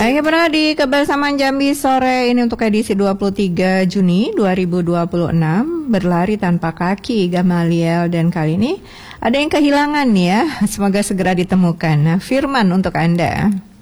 Oke, benar di Kebersamaan Jambi sore ini untuk edisi 23 Juni 2026, berlari tanpa kaki Gamaliel, dan kali ini ada yang kehilangan ya, semoga segera ditemukan. Nah, firman untuk Anda.